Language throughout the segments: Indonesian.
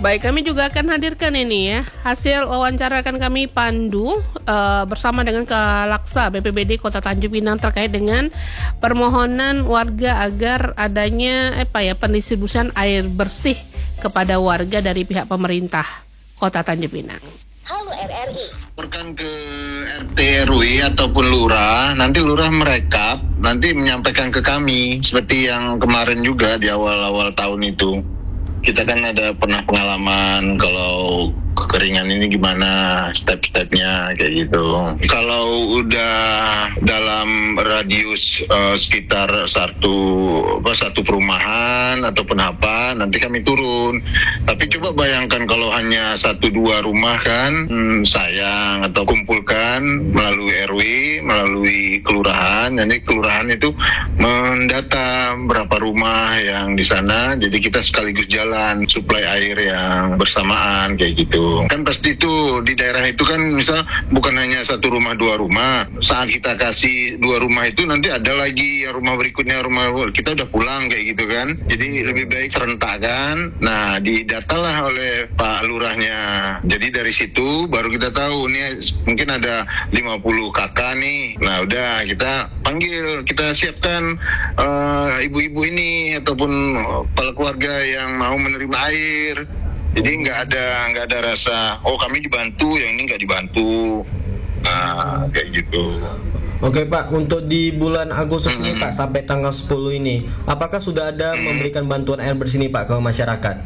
Baik, kami juga akan hadirkan ini ya hasil wawancara akan kami pandu bersama dengan Kalaksa BPBD Kota Tanjung Pinang terkait dengan permohonan warga agar adanya pendistribusian air bersih kepada warga dari pihak pemerintah Kota Tanjung Pinang. Halo RRI. Laporkan ke RT RW ataupun lurah, nanti lurah merekap, nanti menyampaikan ke kami seperti yang kemarin juga di awal-awal tahun itu. Kita kan ada pernah pengalaman kalau kekeringan ini gimana step-stepnya kayak gitu. Kalau udah dalam radius sekitar satu perumahan ataupun apa, nanti kami turun. Tapi coba bayangkan kalau hanya 1-2 rumah kan, sayang, atau kumpulkan melalui RW, melalui kelurahan. Jadi kelurahan itu mendata berapa rumah yang di sana. Jadi kita sekaligus jalan suplai air yang bersamaan kayak gitu. Kan pasti itu di daerah itu kan misal bukan hanya 1 rumah 2 rumah. Saat kita kasih 2 rumah itu nanti ada lagi yang rumah berikutnya, rumah kita udah pulang kayak gitu kan. Jadi lebih baik serentak kan. Nah, didatalah oleh Pak Lurahnya. Jadi dari situ baru kita tahu nih mungkin ada 50 kakak nih. Nah, udah kita panggil, kita siapkan ibu-ibu ini ataupun kepala keluarga yang mau menerima air. Jadi nggak ada rasa kami dibantu, yang ini nggak dibantu. Nah, kayak gitu. Oke Pak, untuk di bulan Agustus ini Pak sampai tanggal 10 ini, apakah sudah ada memberikan bantuan air bersih nih Pak ke masyarakat?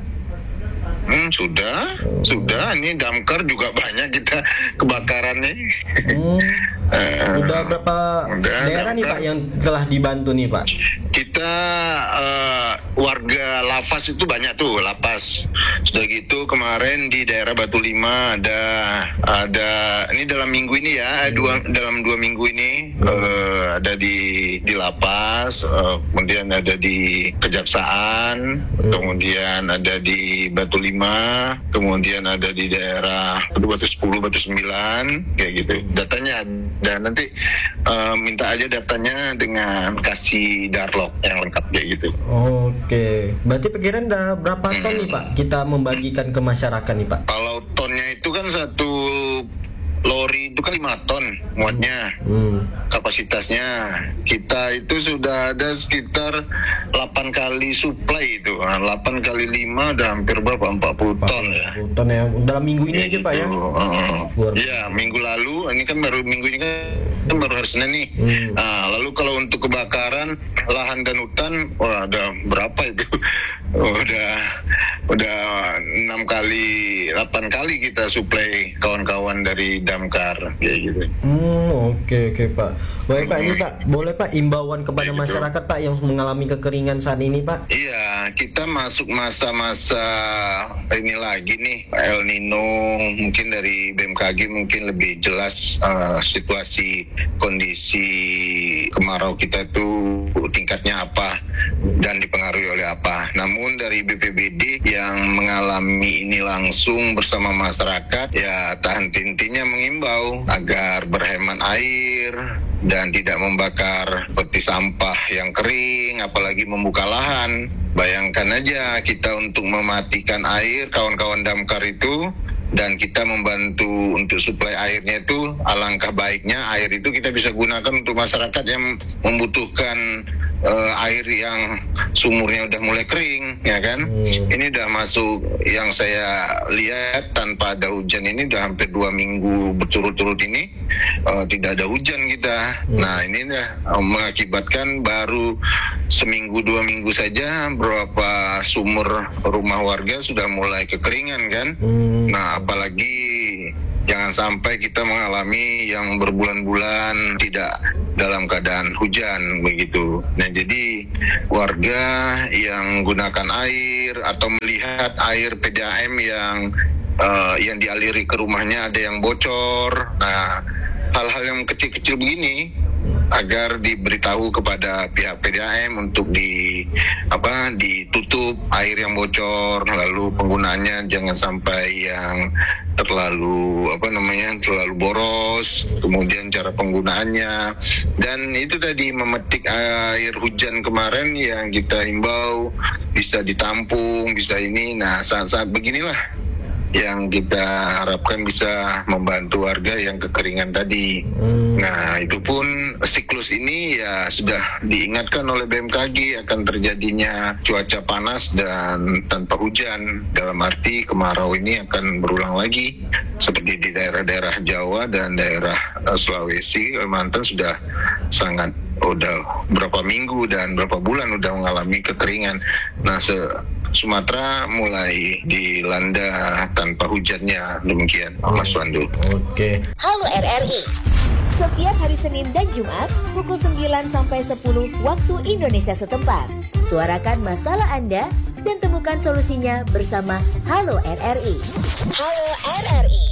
Sudah. Ini damkar juga banyak kita kebakaran nih. Udah berapa daerah nih Pak yang telah dibantu nih Pak? Kita warga Lapas itu banyak tuh, Lapas. Sudah gitu kemarin di daerah Batu Lima ada ini dalam minggu ini ya, dalam 2 minggu ini ada di Lapas, kemudian ada di Kejaksaan, kemudian ada di Batu Lima, kemudian ada di daerah Batu 10, Batu 9, kayak gitu. Datanya dan nanti minta aja datanya dengan kasih darlog yang lengkap kayak gitu. Oke, berarti perkiraan udah berapa ton nih Pak kita membagikan ke masyarakat nih Pak? Kalau tonnya itu kan 1 lori itu kan 5 ton muatnya. Kapasitasnya kita itu sudah ada sekitar 8 kali suplai itu. 8 kali 5 udah hampir berapa? 40 ton ya. 40 ton ya. Dalam minggu ini aja Pak ya? Iya, minggu lalu. Ini kan baru minggu ini kan baru hari Senin nih. Nah, lalu kalau untuk kebakaran lahan dan hutan, ada berapa itu? Udah 6 kali, 8 kali kita suplai kawan-kawan dari damkar kayak gitu. Oke Pak. Baik Pak, ini Pak, boleh Pak imbauan kepada masyarakat Pak yang mengalami kekeringan saat ini Pak? Iya, kita masuk masa-masa ini lagi nih, El Nino. Mungkin dari BMKG mungkin lebih jelas situasi kondisi kemarau kita itu tingkatnya apa dan dipengaruhi oleh apa. Namun dari BPBD yang mengalami ini langsung bersama masyarakat, ya tak henti-hentinya mengimbau agar berhemat air dan tidak membakar peti sampah yang kering, apalagi membuka lahan. Bayangkan aja kita untuk mematikan air, kawan-kawan damkar itu, dan kita membantu untuk suplai airnya itu, alangkah baiknya air itu kita bisa gunakan untuk masyarakat yang membutuhkan air yang sumurnya udah mulai kering, ya kan? Ini udah masuk yang saya lihat tanpa ada hujan ini udah hampir 2 minggu berturut-turut ini tidak ada hujan kita. Nah ini mengakibatkan baru seminggu 2 minggu saja beberapa sumur rumah warga sudah mulai kekeringan kan. Nah apalagi jangan sampai kita mengalami yang berbulan-bulan tidak dalam keadaan hujan begitu. Nah jadi warga yang gunakan air atau melihat air PDAM yang dialiri ke rumahnya ada yang bocor. Nah hal-hal yang kecil-kecil begini agar diberitahu kepada pihak PDAM untuk ditutup air yang bocor, lalu penggunaannya jangan sampai yang terlalu boros, kemudian cara penggunaannya, dan itu tadi memetik air hujan kemarin yang kita himbau bisa ditampung, bisa ini. Nah, saat-saat beginilah yang kita harapkan bisa membantu warga yang kekeringan tadi. Nah, itu pun siklus ini ya sudah diingatkan oleh BMKG akan terjadinya cuaca panas dan tanpa hujan. Dalam arti kemarau ini akan berulang lagi seperti di daerah-daerah Jawa dan daerah Sulawesi, Kalimantan sudah udah berapa minggu dan berapa bulan udah mengalami kekeringan. Nah, Sumatera mulai dilanda tanpa hujannya, demikian Mas Pandu. Oke. Halo RRI. Setiap hari Senin dan Jumat pukul 9 sampai 10 waktu Indonesia setempat. Suarakan masalah Anda dan temukan solusinya bersama Halo RRI. Halo RRI.